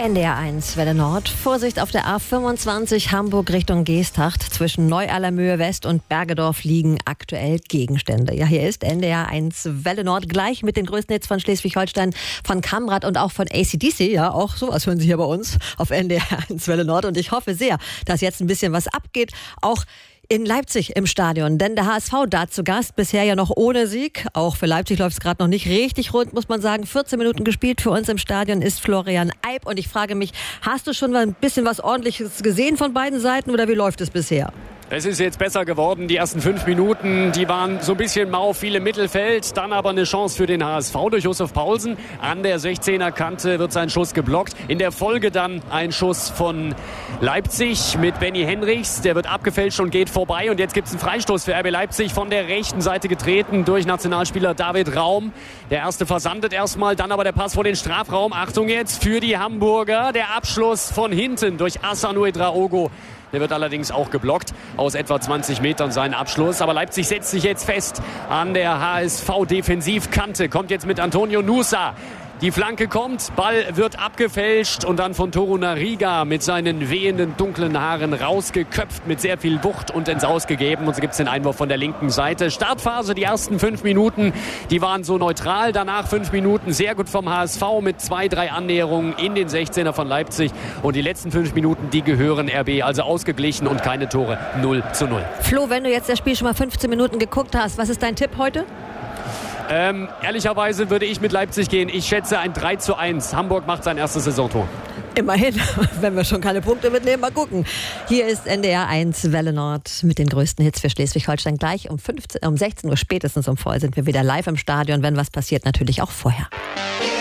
NDR 1, Welle Nord. Vorsicht auf der A25 Hamburg Richtung Geesthacht. Zwischen Neu-Allermöhe West und Bergedorf liegen aktuell Gegenstände. Ja, hier ist NDR 1, Welle Nord. Gleich mit den größten Hits von Schleswig-Holstein, von Kamrat und auch von AC/DC. Ja, auch sowas hören Sie hier bei uns auf NDR 1, Welle Nord. Und ich hoffe sehr, dass jetzt ein bisschen was abgeht. Auch in Leipzig im Stadion, denn der HSV da zu Gast, bisher ja noch ohne Sieg. Auch für Leipzig läuft es gerade noch nicht richtig rund, muss man sagen. 14 Minuten gespielt für uns im Stadion ist Florian Eib. Und ich frage mich, hast du schon mal ein bisschen was Ordentliches gesehen von beiden Seiten oder wie läuft es bisher? Es ist jetzt besser geworden. Die ersten 5 Minuten, die waren so ein bisschen mau, viel im Mittelfeld. Dann aber eine Chance für den HSV durch Josef Paulsen. An der 16er-Kante wird sein Schuss geblockt. In der Folge dann ein Schuss von Leipzig mit Benny Henrichs. Der wird abgefälscht und geht vorbei. Und jetzt gibt es einen Freistoß für RB Leipzig, von der rechten Seite getreten durch Nationalspieler David Raum. Der erste versandet erstmal, dann aber der Pass vor den Strafraum. Achtung jetzt für die Hamburger. Der Abschluss von hinten durch Asano Edraogo. Der wird allerdings auch geblockt aus etwa 20 Metern seinen Abschluss. Aber Leipzig setzt sich jetzt fest an der HSV-Defensivkante. Kommt jetzt mit Antonio Nusa. Die Flanke kommt, Ball wird abgefälscht und dann von Torunariga mit seinen wehenden dunklen Haaren rausgeköpft mit sehr viel Wucht und ins Ausgegeben. Und so gibt es den Einwurf von der linken Seite. Startphase, die ersten 5 Minuten, die waren so neutral. Danach 5 Minuten sehr gut vom HSV mit 2, 3 Annäherungen in den 16er von Leipzig. Und die letzten 5 Minuten, die gehören RB, also ausgeglichen und keine Tore, 0:0. Flo, wenn du jetzt das Spiel schon mal 15 Minuten geguckt hast, was ist dein Tipp heute? Ehrlicherweise würde ich mit Leipzig gehen. Ich schätze ein 3:1. Hamburg macht sein erstes Saisontor. Immerhin, wenn wir schon keine Punkte mitnehmen, mal gucken. Hier ist NDR 1 Welle Nord mit den größten Hits für Schleswig-Holstein. Gleich um 16 Uhr, spätestens um voll sind wir wieder live im Stadion. Wenn was passiert, natürlich auch vorher.